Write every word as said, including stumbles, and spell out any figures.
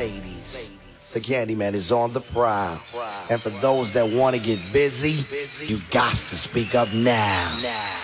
the Candyman is on the prowl. And for those that want to get busy, you got to speak up now.